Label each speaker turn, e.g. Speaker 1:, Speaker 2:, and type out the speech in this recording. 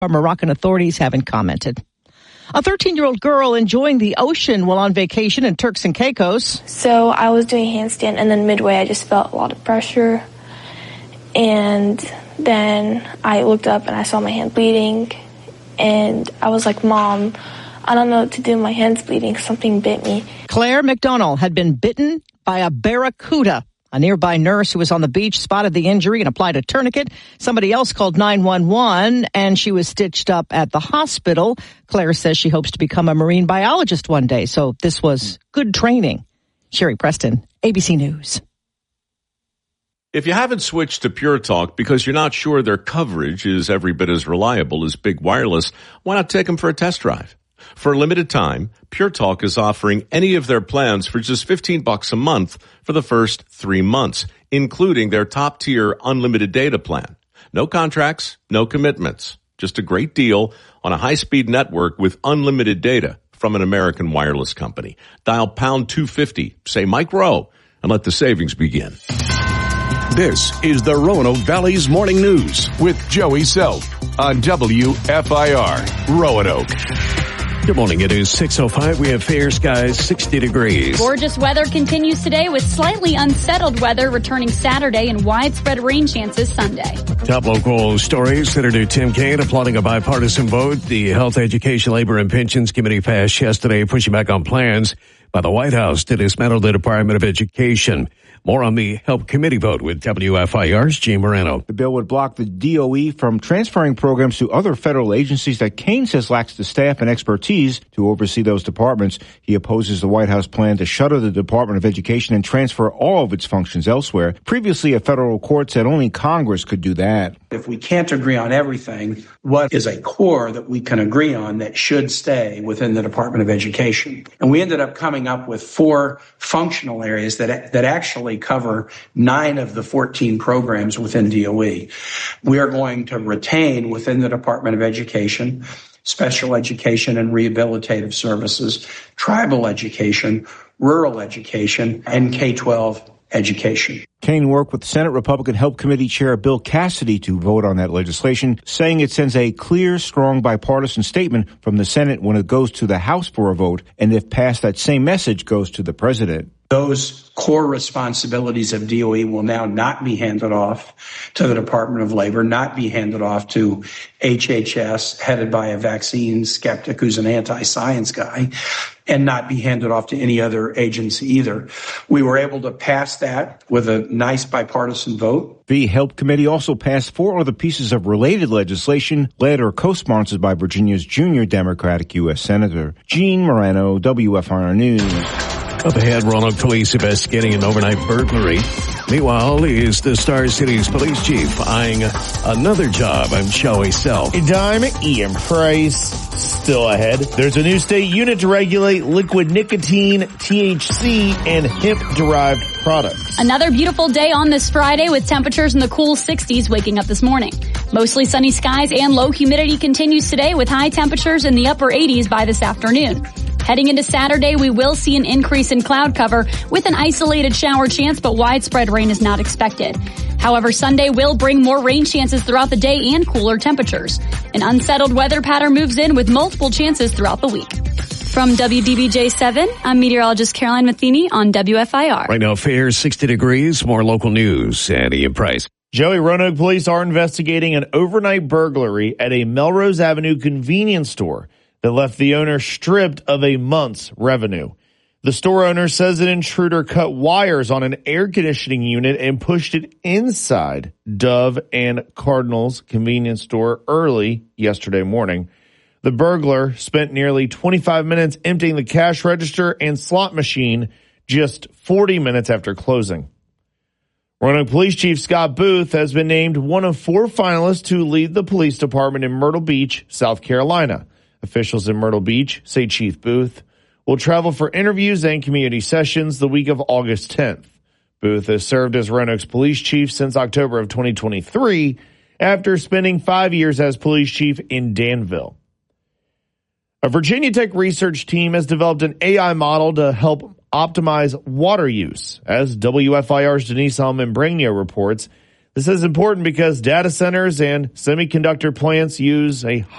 Speaker 1: Moroccan authorities haven't commented. A 13-year-old girl enjoying the ocean while on vacation in Turks and Caicos.
Speaker 2: So I was doing handstand, and then midway I just felt a lot of pressure. And then I looked up and I saw my hand bleeding. And I was like, Mom, I don't know what to do. My hand's bleeding. Something bit me.
Speaker 1: Claire McDonald had been bitten by a barracuda. A nearby nurse who was on the beach spotted the injury and applied a tourniquet. Somebody else called 911, and she was stitched up at the hospital. Claire says she hopes to become a marine biologist one day, so this was good training. Sherry Preston, ABC News.
Speaker 3: If you haven't switched to Pure Talk because you're not sure their coverage is every bit as reliable as Big Wireless, why not take them for a test drive? For a limited time, Pure Talk is offering any of their plans for just $15 a month for the first 3 months, including their top-tier unlimited data plan. No contracts, no commitments. Just a great deal on a high-speed network with unlimited data from an American wireless company. Dial pound 250, say Mike Rowe, and let the savings begin.
Speaker 4: This is the Roanoke Valley's Morning News with Joey Self on WFIR Roanoke.
Speaker 5: Good morning. It is 6:05. We have fair skies, 60 degrees.
Speaker 6: Gorgeous weather continues today with slightly unsettled weather returning Saturday and widespread rain chances Sunday.
Speaker 5: Top local stories. Senator Tim Kaine applauding a bipartisan vote. The Health, Education, Labor, and Pensions Committee passed yesterday, pushing back on plans by the White House to dismantle the Department of Education. More on the Help Committee vote with WFIR's Gene Moreno.
Speaker 7: The bill would block the DOE from transferring programs to other federal agencies that Kaine says lacks the staff and expertise to oversee those departments. He opposes the White House plan to shutter the Department of Education and transfer all of its functions elsewhere. Previously, a federal court said only Congress could do that.
Speaker 8: If we can't agree on everything, what is a core that we can agree on that should stay within the Department of Education? And we ended up coming up with 4 functional areas that actually cover 9 of the 14 programs within DOE. We are going to retain within the Department of Education special education and rehabilitative services, tribal education, rural education, and K-12 education.
Speaker 7: Kaine worked with Senate Republican Help Committee Chair Bill Cassidy to vote on that legislation, saying it sends a clear, strong bipartisan statement from the Senate when it goes to the House for a vote, and if passed, that same message goes to the president.
Speaker 8: Those core responsibilities of DOE will now not be handed off to the Department of Labor, not be handed off to HHS, headed by a vaccine skeptic who's an anti-science guy, and not be handed off to any other agency either. We were able to pass that with a nice bipartisan vote.
Speaker 7: The Help Committee also passed 4 other pieces of related legislation, led or co-sponsored by Virginia's junior Democratic U.S. Senator. Gene Moreno, WFIR News.
Speaker 5: Up ahead, Roanoke police investigating an overnight burglary. Meanwhile, is the Star City's police chief eyeing another job. I'm Joey Self.
Speaker 9: I'm Ian Price. Still ahead, there's a new state unit to regulate liquid nicotine, THC, and hemp-derived products.
Speaker 6: Another beautiful day on this Friday with temperatures in the cool 60s waking up this morning. Mostly sunny skies and low humidity continues today with high temperatures in the upper 80s by this afternoon. Heading into Saturday, we will see an increase in cloud cover with an isolated shower chance, but widespread rain is not expected. However, Sunday will bring more rain chances throughout the day and cooler temperatures. An unsettled weather pattern moves in with multiple chances throughout the week. From WDBJ7, I'm meteorologist Caroline Matheny on WFIR.
Speaker 5: Right now, fair 60 degrees, more local news and Ian Price.
Speaker 9: Joey, Roanoke police are investigating an overnight burglary at a Melrose Avenue convenience store that left the owner stripped of a month's revenue. The store owner says an intruder cut wires on an air conditioning unit and pushed it inside Dove and Cardinal's convenience store early yesterday morning. The burglar spent nearly 25 minutes emptying the cash register and slot machine just 40 minutes after closing. Roanoke Police Chief Scott Booth has been named one of 4 finalists to lead the police department in Myrtle Beach, South Carolina. Officials in Myrtle Beach say Chief Booth will travel for interviews and community sessions the week of August 10th. Booth has served as Roanoke's police chief since October of 2023 after spending 5 years as police chief in Danville. A Virginia Tech research team has developed an AI model to help optimize water use. As WFIR's Denise Almenbreno reports, This is important because data centers and semiconductor plants use a